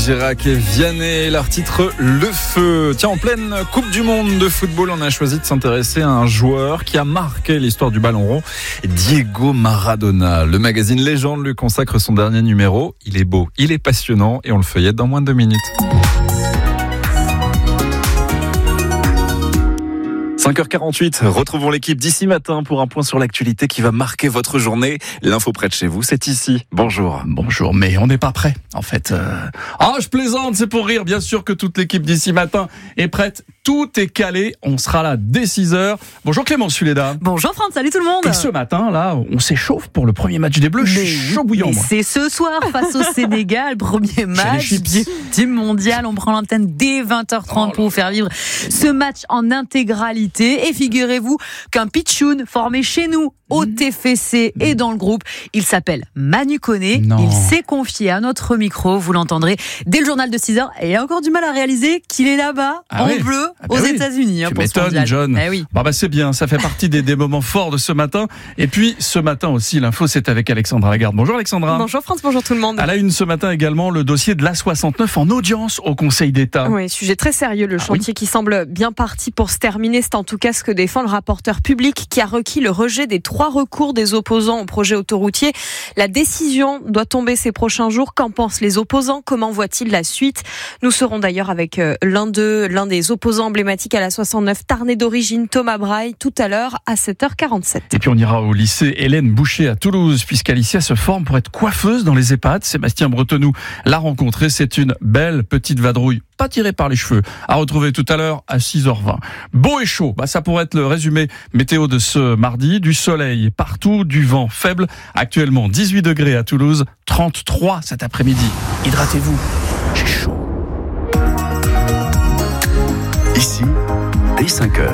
Girac et Vianney, leur titre Le Feu. Tiens, en pleine Coupe du Monde de football, on a choisi de s'intéresser à un joueur qui a marqué l'histoire du ballon rond, Diego Maradona. Le magazine Légende lui consacre son dernier numéro. Il est beau, il est passionnant et on le feuillette dans moins de 2 minutes. 5h48, retrouvons l'équipe d'ici matin pour un point sur l'actualité qui va marquer votre journée. L'info près de chez vous, c'est ici. Bonjour. Bonjour, mais on n'est pas prêt, en fait. Je plaisante, c'est pour rire. Bien sûr que toute l'équipe d'ici matin est prête. Tout est calé. On sera là dès 6h. Bonjour Clémence Suleda. Bonjour France, salut tout le monde. Et ce matin, là, on s'échauffe pour le premier match des Bleus. Chaud bouillant, moi. C'est ce soir face au Sénégal, premier match du mondial. On prend l'antenne dès 20h30 pour vous faire vivre ce match en intégralité. Et figurez-vous qu'un pitchoun formé chez nous au TFC et dans le groupe, il s'appelle Manu Koné. Il s'est confié à notre micro, vous l'entendrez dès le journal de 6h. Et il a encore du mal à réaliser qu'il est là-bas, bleu, aux États-Unis. Tu m'étonnes, John. Oui. C'est bien, ça fait partie des moments forts de ce matin. Et puis, ce matin aussi, l'info, c'est avec Alexandra Lagarde. Bonjour Alexandra. Bonjour France, bonjour tout le monde. À la une ce matin également, le dossier de l'A69 en audience au Conseil d'État. Oui, sujet très sérieux, le chantier qui semble bien parti pour se terminer. C'est en tout cas ce que défend le rapporteur public qui a requis le rejet des 3 recours des opposants au projet autoroutier. La décision doit tomber ces prochains jours. Qu'en pensent les opposants? Comment voient-ils la suite? Nous serons d'ailleurs avec l'un des opposants emblématiques à la 69, Tarnais d'origine, Thomas Braille, tout à l'heure à 7h47. Et puis on ira au lycée Hélène Boucher à Toulouse, puisqu'Alicia se forme pour être coiffeuse dans les EHPAD. Sébastien Bretonnoux l'a rencontrée. C'est une belle petite vadrouille, pas tirée par les cheveux, à retrouver tout à l'heure à 6h20. Beau et chaud, ça pourrait être le résumé météo de ce mardi. Du soleil partout, du vent faible. Actuellement 18 degrés à Toulouse, 33 cet après-midi. Hydratez-vous, j'ai chaud. Ici, dès 5h.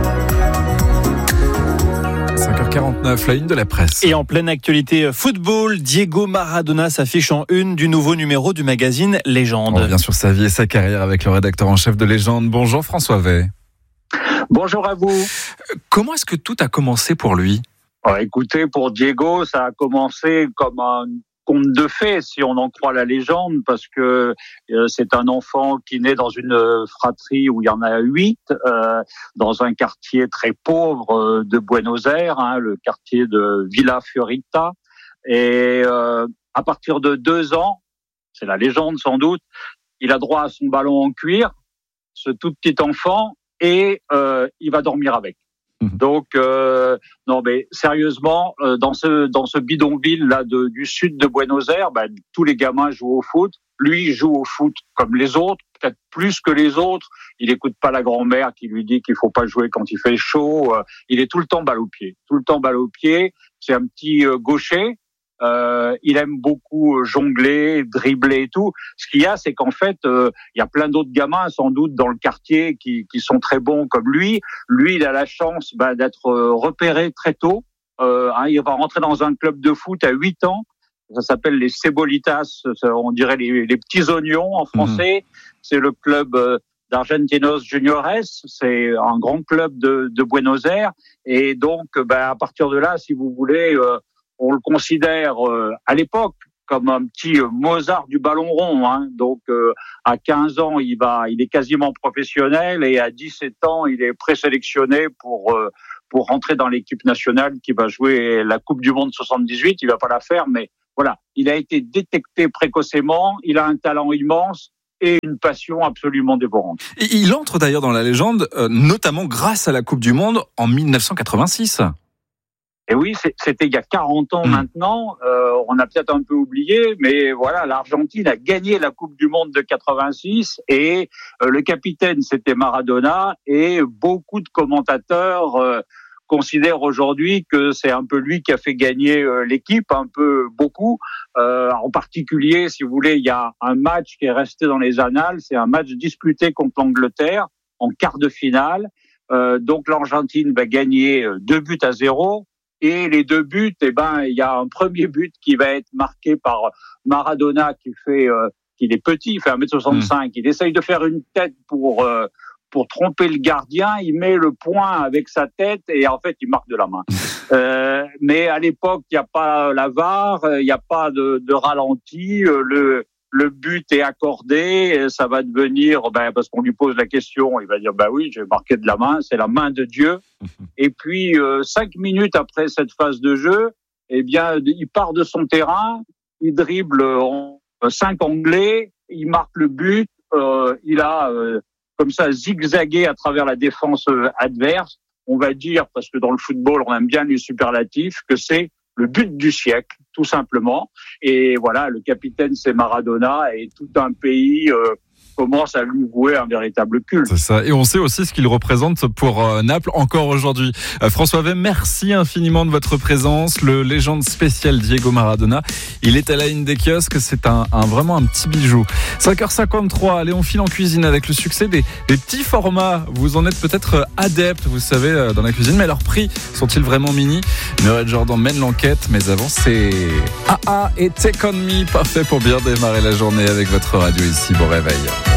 5h49, la une de la presse. Et en pleine actualité football, Diego Maradona s'affiche en une du nouveau numéro du magazine Légende. On revient sur sa vie et sa carrière avec le rédacteur en chef de Légende. Bonjour François Vey. Bonjour à vous. Comment est-ce que tout a commencé pour lui ? Écoutez, pour Diego, ça a commencé comme un conte de fées, si on en croit la légende, parce que c'est un enfant qui naît dans une fratrie où il y en a 8, dans un quartier très pauvre de Buenos Aires, le quartier de Villa Fiorita. Et à partir de 2 ans, c'est la légende sans doute, il a droit à son ballon en cuir, ce tout petit enfant, et il va dormir avec. Donc non mais sérieusement, dans ce bidonville là du sud de Buenos Aires, tous les gamins jouent au foot. Lui il joue au foot comme les autres, peut-être plus que les autres. Il écoute pas la grand-mère qui lui dit qu'il faut pas jouer quand il fait chaud. Il est tout le temps balle au pied. C'est un petit gaucher. Il aime beaucoup jongler, dribbler et tout. Ce qu'il y a, c'est qu'en fait, il y a plein d'autres gamins, sans doute, dans le quartier qui sont très bons comme lui. Lui, il a la chance d'être repéré très tôt. Il va rentrer dans un club de foot à 8 ans. Ça s'appelle les Cebolitas, on dirait les petits oignons en français. C'est le club d'Argentinos Juniores. C'est un grand club de Buenos Aires. Et donc, à partir de là, si vous voulez... on le considère à l'époque comme un petit Mozart du ballon rond. Donc à 15 ans, il est quasiment professionnel et à 17 ans, il est présélectionné pour rentrer dans l'équipe nationale qui va jouer la Coupe du Monde 78. Il va pas la faire, mais voilà, il a été détecté précocement. Il a un talent immense et une passion absolument dévorante. Et il entre d'ailleurs dans la légende, notamment grâce à la Coupe du Monde en 1986. Et oui, c'était il y a 40 ans maintenant. On a peut-être un peu oublié, mais voilà, l'Argentine a gagné la Coupe du Monde de 86 et le capitaine, c'était Maradona. Et beaucoup de commentateurs considèrent aujourd'hui que c'est un peu lui qui a fait gagner l'équipe, beaucoup. En particulier, si vous voulez, il y a un match qui est resté dans les annales. C'est un match disputé contre l'Angleterre en quart de finale. Donc l'Argentine va gagner 2-0. Et les 2 buts, il y a un premier but qui va être marqué par Maradona qu'il est petit, il fait 1m65. Il essaye de faire une tête pour tromper le gardien. Il met le poing avec sa tête et en fait, il marque de la main. Mais à l'époque, il n'y a pas la VAR, il n'y a pas de ralenti. le but est accordé, ça va devenir, parce qu'on lui pose la question, il va dire, oui, j'ai marqué de la main, c'est la main de Dieu. Et puis, 5 minutes après cette phase de jeu, il part de son terrain, il dribble 5 Anglais, il marque le but, il a, comme ça, zigzagué à travers la défense adverse. On va dire, parce que dans le football, on aime bien les superlatifs, que c'est le but du siècle, tout simplement. Et voilà, le capitaine, c'est Maradona, et tout un pays commence à lui vouer un véritable culte. C'est ça. Et on sait aussi ce qu'il représente pour Naples encore aujourd'hui. François Vey, merci infiniment de votre présence. Le légende spécial Diego Maradona, il est à la ligne des kiosques. C'est vraiment un petit bijou. 5h53, allez, on file en cuisine avec le succès des petits formats. Vous en êtes peut-être adeptes, vous savez, dans la cuisine, mais leurs prix sont-ils vraiment mini? Murray Jordan mène l'enquête, mais avant, c'est AA et Take On Me, parfait pour bien démarrer la journée avec votre radio ici. Bon réveil.